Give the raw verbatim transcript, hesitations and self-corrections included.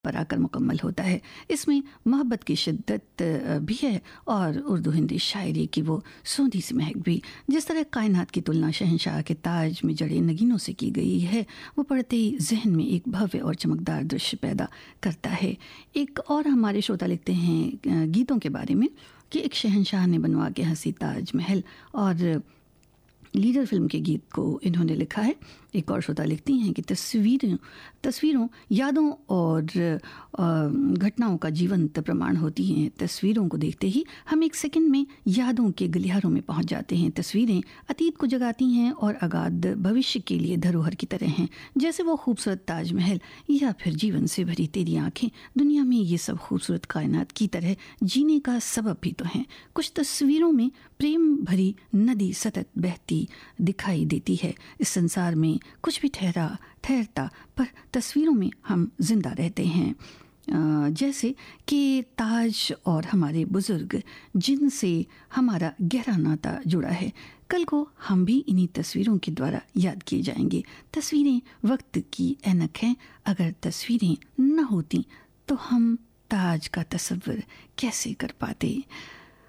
पर आकर मुकम्मल होता है। इसमें मोहब्बत की शिद्दत भी है और उर्दू हिंदी शायरी की वो सोंधी सी महक भी। जिस तरह कायनात की तुलना शहंशाह के ताज में जड़े नगीनों से की गई है, वो पढ़ते ही जहन में एक भव्य और चमकदार दृश्य पैदा करता है। एक और हमारे श्रोता लिखते हैं गीतों के बारे में कि एक शहंशाह ने बनवा के हंसी ताज महल, और लीडर फिल्म के गीत को इन्होंने लिखा है। एक और श्रोता लिखती हैं कि तस्वीरें तस्वीरों यादों और घटनाओं का जीवंत प्रमाण होती हैं। तस्वीरों को देखते ही हम एक सेकंड में यादों के गलियारों में पहुंच जाते हैं। तस्वीरें अतीत को जगाती हैं और अगाध भविष्य के लिए धरोहर की तरह हैं, जैसे वो खूबसूरत ताजमहल या फिर जीवन से भरी तेरी आंखें। दुनिया में ये सब खूबसूरत कायनात की तरह जीने का सबब भी तो हैं। कुछ तस्वीरों में प्रेम भरी नदी सतत बहती दिखाई देती है। इस संसार में कुछ भी ठहरा ठहरता, पर तस्वीरों में हम जिंदा रहते हैं। जैसे कि ताज और हमारे बुजुर्ग जिनसे हमारा गहरा नाता जुड़ा है, कल को हम भी इन्हीं तस्वीरों के द्वारा याद किए जाएंगे। तस्वीरें वक्त की ऐनक हैं, अगर तस्वीरें न होती तो हम ताज का तस्वीर कैसे कर पाते।